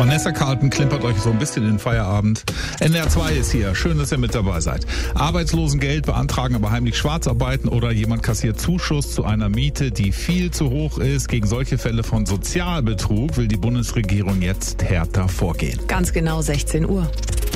Vanessa Carlton klimpert euch so ein bisschen in den Feierabend. NDR 2 ist hier. Schön, dass ihr mit dabei seid. Arbeitslosengeld beantragen, aber heimlich schwarz arbeiten oder jemand kassiert Zuschuss zu einer Miete, die viel zu hoch ist. Gegen solche Fälle von Sozialbetrug will die Bundesregierung jetzt härter vorgehen. Ganz genau 16 Uhr.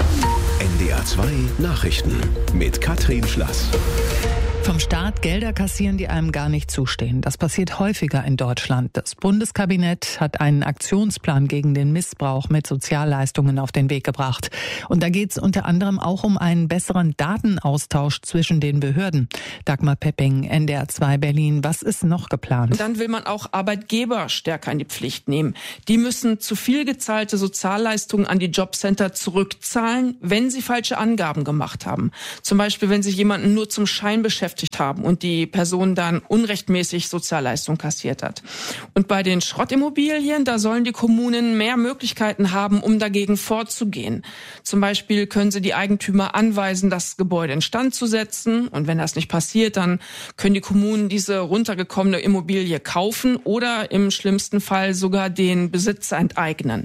NDR 2 Nachrichten mit Katrin Schlass. Vom Staat Gelder kassieren, die einem gar nicht zustehen. Das passiert häufiger in Deutschland. Das Bundeskabinett hat einen Aktionsplan gegen den Missbrauch mit Sozialleistungen auf den Weg gebracht. Und da geht es unter anderem auch um einen besseren Datenaustausch zwischen den Behörden. Dagmar Pepping, NDR 2 Berlin. Was ist noch geplant? Dann will man auch Arbeitgeber stärker in die Pflicht nehmen. Die müssen zu viel gezahlte Sozialleistungen an die Jobcenter zurückzahlen, wenn sie falsche Angaben gemacht haben. Zum Beispiel, wenn sie jemanden nur zum Schein beschäftigt haben und die Person dann unrechtmäßig Sozialleistung kassiert hat. Und bei den Schrottimmobilien, da sollen die Kommunen mehr Möglichkeiten haben, um dagegen vorzugehen. Zum Beispiel können sie die Eigentümer anweisen, das Gebäude instand zu setzen. Und wenn das nicht passiert, dann können die Kommunen diese runtergekommene Immobilie kaufen oder im schlimmsten Fall sogar den Besitzer enteignen.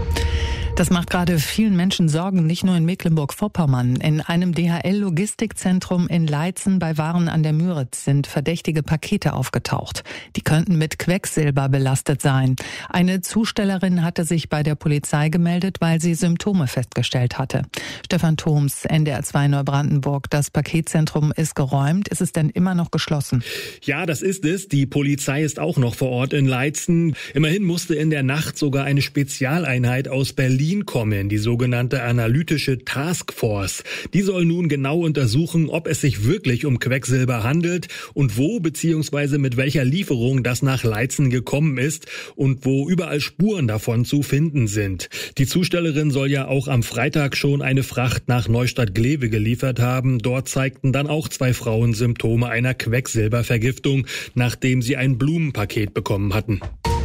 Das macht gerade vielen Menschen Sorgen, nicht nur in Mecklenburg-Vorpommern. In einem DHL-Logistikzentrum in Leitzen bei Waren an der Müritz sind verdächtige Pakete aufgetaucht. Die könnten mit Quecksilber belastet sein. Eine Zustellerin hatte sich bei der Polizei gemeldet, weil sie Symptome festgestellt hatte. Stefan Thoms, NDR 2 Neubrandenburg. Das Paketzentrum ist geräumt. Ist es denn immer noch geschlossen? Ja, das ist es. Die Polizei ist auch noch vor Ort in Leitzen. Immerhin musste in der Nacht sogar eine Spezialeinheit aus Berlin kommen, die sogenannte analytische Taskforce. Die soll nun genau untersuchen, ob es sich wirklich um Quecksilber handelt und wo bzw. mit welcher Lieferung das nach Leitzen gekommen ist und wo überall Spuren davon zu finden sind. Die Zustellerin soll ja auch am Freitag schon eine Fracht nach Neustadt-Glewe geliefert haben. Dort zeigten dann auch 2 Frauen Symptome einer Quecksilbervergiftung, nachdem sie ein Blumenpaket bekommen hatten.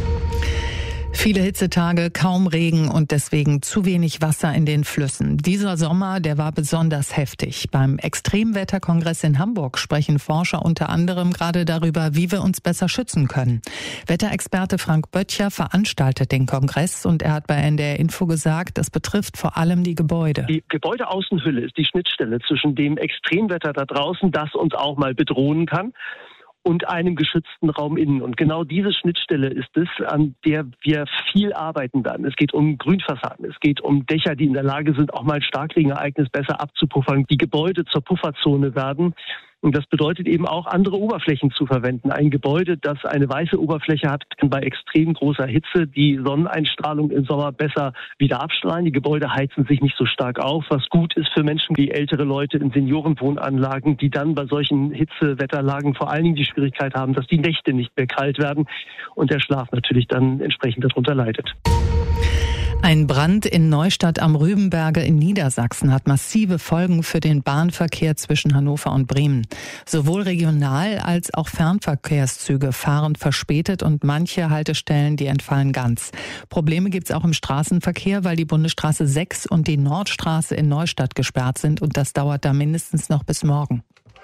Viele Hitzetage, kaum Regen und deswegen zu wenig Wasser in den Flüssen. Dieser Sommer, der war besonders heftig. Beim Extremwetterkongress in Hamburg sprechen Forscher unter anderem gerade darüber, wie wir uns besser schützen können. Wetterexperte Frank Böttcher veranstaltet den Kongress und er hat bei NDR Info gesagt, das betrifft vor allem die Gebäude. Die Gebäudeaußenhülle ist die Schnittstelle zwischen dem Extremwetter da draußen, das uns auch mal bedrohen kann, und einem geschützten Raum innen. Und genau diese Schnittstelle ist es, an der wir viel arbeiten dann. Es geht um Grünfassaden, es geht um Dächer, die in der Lage sind, auch mal ein Starkregenereignis besser abzupuffern, die Gebäude zur Pufferzone werden. Und das bedeutet eben auch, andere Oberflächen zu verwenden. Ein Gebäude, das eine weiße Oberfläche hat, kann bei extrem großer Hitze die Sonneneinstrahlung im Sommer besser wieder abstrahlen. Die Gebäude heizen sich nicht so stark auf, was gut ist für Menschen wie ältere Leute in Seniorenwohnanlagen, die dann bei solchen Hitzewetterlagen vor allen Dingen die Schwierigkeit haben, dass die Nächte nicht mehr kalt werden und der Schlaf natürlich dann entsprechend darunter leidet. Ein Brand in Neustadt am Rübenberge in Niedersachsen hat massive Folgen für den Bahnverkehr zwischen Hannover und Bremen. Sowohl Regional- als auch Fernverkehrszüge fahren verspätet und manche Haltestellen, die entfallen ganz. Probleme gibt's auch im Straßenverkehr, weil die Bundesstraße 6 und die Nordstraße in Neustadt gesperrt sind und das dauert da mindestens noch bis morgen.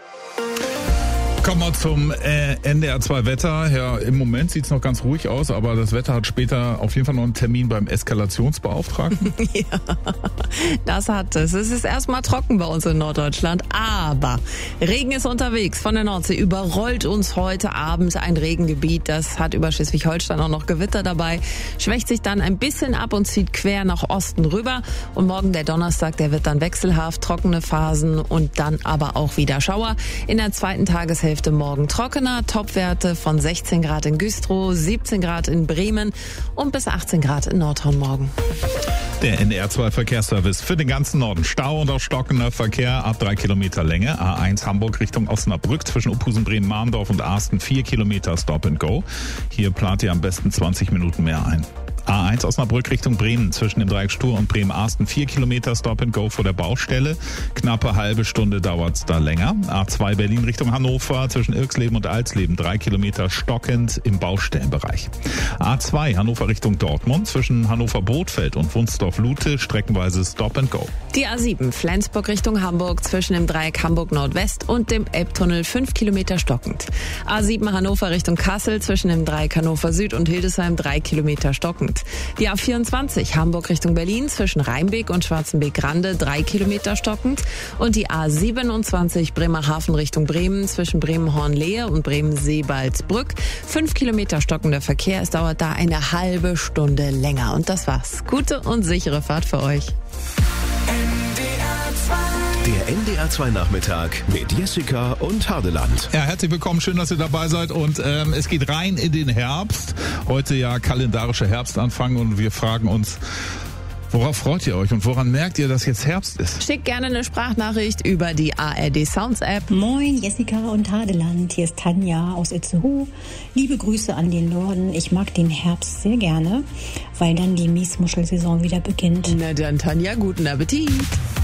Kommen wir zum NDR 2 Wetter. Ja, im Moment sieht's noch ganz ruhig aus, aber das Wetter hat später auf jeden Fall noch einen Termin beim Eskalationsbeauftragten. Ja, das hat es. Es ist erstmal trocken bei uns in Norddeutschland, aber Regen ist unterwegs von der Nordsee. Überrollt uns heute Abend ein Regengebiet. Das hat über Schleswig-Holstein auch noch Gewitter dabei. Schwächt sich dann ein bisschen ab und zieht quer nach Osten rüber. Und morgen der Donnerstag, der wird dann wechselhaft, trockene Phasen und dann aber auch wieder Schauer. In der zweiten Tageshälfte morgen trockener, Topwerte von 16 Grad in Güstrow, 17 Grad in Bremen und bis 18 Grad in Nordhorn morgen. Der NDR 2 Verkehrsservice für den ganzen Norden. Stau und auch stockender Verkehr ab 3 Kilometer Länge. A1 Hamburg Richtung Osnabrück zwischen Uphusen, Bremen, Mahndorf und Arsten 4 Kilometer Stop and Go. Hier plant ihr am besten 20 Minuten mehr ein. A1 Osnabrück Richtung Bremen zwischen dem Dreieck Stur und Bremen-Arsten 4 Kilometer Stop and Go vor der Baustelle. Knappe halbe Stunde dauert's da länger. A2 Berlin Richtung Hannover zwischen Irksleben und Alsleben 3 Kilometer stockend im Baustellenbereich. A2 Hannover Richtung Dortmund zwischen Hannover-Bothfeld und Wunsdorf-Lute streckenweise Stop and Go. Die A7 Flensburg Richtung Hamburg zwischen dem Dreieck Hamburg Nordwest und dem Elbtunnel 5 Kilometer stockend. A7 Hannover Richtung Kassel zwischen dem Dreieck Hannover Süd und Hildesheim 3 Kilometer stockend. Stuttgart. Die A24 Hamburg Richtung Berlin zwischen Rheinbeek und Schwarzenbeek-Grande 3 Kilometer stockend. Und die A27 Bremerhaven Richtung Bremen zwischen Bremen-Hornlehe und Bremen-Seebaldsbrück 5 Kilometer stockender Verkehr. Es dauert da eine halbe Stunde länger. Und das war's. Gute und sichere Fahrt für euch. Der NDR 2 Nachmittag mit Jessica und Hardeland. Ja, herzlich willkommen, schön, dass ihr dabei seid und es geht rein in den Herbst. Heute ja kalendarischer Herbstanfang und wir fragen uns, worauf freut ihr euch und woran merkt ihr, dass jetzt Herbst ist? Schickt gerne eine Sprachnachricht über die ARD Sounds App. Moin, Jessica und Hardeland. Hier ist Tanja aus Itzehoe. Liebe Grüße an den Norden. Ich mag den Herbst sehr gerne, weil dann die Miesmuschelsaison wieder beginnt. Na dann, Tanja, guten Appetit.